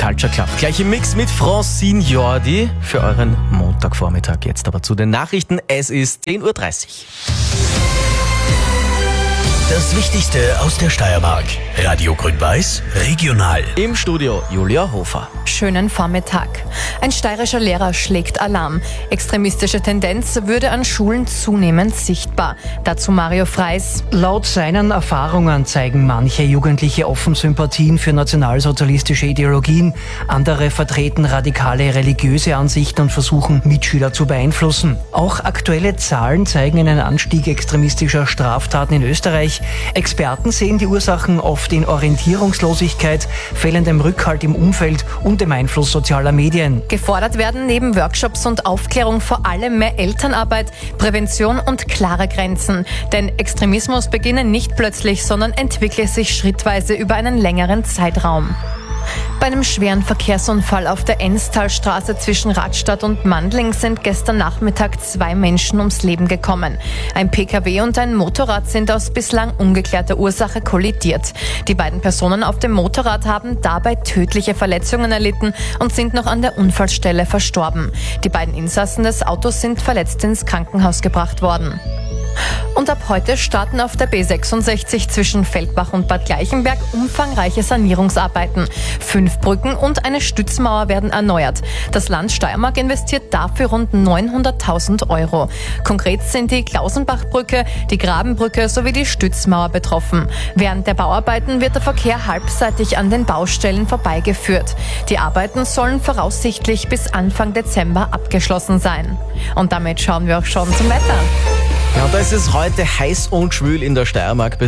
Culture Club. Gleich im Mix mit Francine Jordi für euren Montagvormittag. Jetzt aber zu den Nachrichten. Es ist 10.30 Uhr. Das Wichtigste aus der Steiermark. Radio Grün-Weiß, regional. Im Studio Julia Hofer. Schönen Vormittag. Ein steirischer Lehrer schlägt Alarm. Extremistische Tendenz würde an Schulen zunehmend sichtbar. Dazu Mario Freis. Laut seinen Erfahrungen zeigen manche Jugendliche offen Sympathien für nationalsozialistische Ideologien. Andere vertreten radikale religiöse Ansichten und versuchen, Mitschüler zu beeinflussen. Auch aktuelle Zahlen zeigen einen Anstieg extremistischer Straftaten in Österreich. Experten sehen die Ursachen oft in Orientierungslosigkeit, fehlendem Rückhalt im Umfeld und dem Einfluss sozialer Medien. Gefordert werden neben Workshops und Aufklärung vor allem mehr Elternarbeit, Prävention und klare Grenzen. Denn Extremismus beginne nicht plötzlich, sondern entwickle sich schrittweise über einen längeren Zeitraum. Bei einem schweren Verkehrsunfall auf der Enstalstraße zwischen Radstadt und Mandling sind gestern Nachmittag 2 Menschen ums Leben gekommen. Ein Pkw und ein Motorrad sind aus bislang ungeklärter Ursache kollidiert. Die beiden Personen auf dem Motorrad haben dabei tödliche Verletzungen erlitten und sind noch an der Unfallstelle verstorben. Die beiden Insassen des Autos sind verletzt ins Krankenhaus gebracht worden. Und ab heute starten auf der B66 zwischen Feldbach und Bad Gleichenberg umfangreiche Sanierungsarbeiten. 5 Brücken und eine Stützmauer werden erneuert. Das Land Steiermark investiert dafür rund 900.000 Euro. Konkret sind die Klausenbachbrücke, die Grabenbrücke sowie die Stützmauer betroffen. Während der Bauarbeiten wird der Verkehr halbseitig an den Baustellen vorbeigeführt. Die Arbeiten sollen voraussichtlich bis Anfang Dezember abgeschlossen sein. Und damit schauen wir auch schon zum Wetter. Ja, und da ist es heute heiß und schwül in der Steiermark bei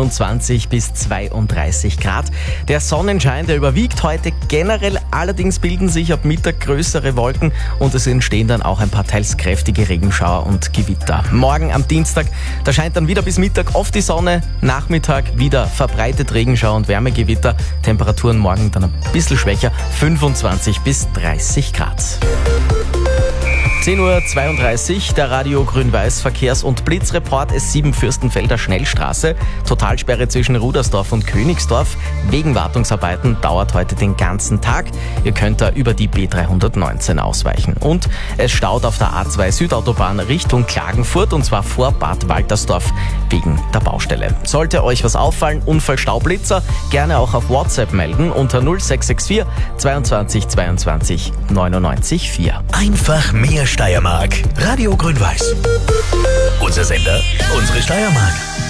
27 bis 32 Grad. Der Sonnenschein, der überwiegt heute generell, allerdings bilden sich ab Mittag größere Wolken und es entstehen dann auch ein paar teils kräftige Regenschauer und Gewitter. Morgen am Dienstag, da scheint dann wieder bis Mittag oft die Sonne, Nachmittag wieder verbreitet Regenschauer und Wärmegewitter. Temperaturen morgen dann ein bisschen schwächer, 25 bis 30 Grad. 10.32 Uhr, der Radio Grün-Weiß Verkehrs- und Blitzreport S7 Fürstenfelder Schnellstraße. Totalsperre zwischen Rudersdorf und Königsdorf. Wegen Wartungsarbeiten dauert heute den ganzen Tag. Ihr könnt da über die B319 ausweichen. Und es staut auf der A2 Südautobahn Richtung Klagenfurt und zwar vor Bad Waltersdorf wegen der Baustelle. Sollte euch was auffallen, Unfall, Staublitzer, gerne auch auf WhatsApp melden unter 0664 22 22 99 4. Einfach mehr Steiermark. Radio Grün-Weiß. Unser Sender, unsere Steiermark.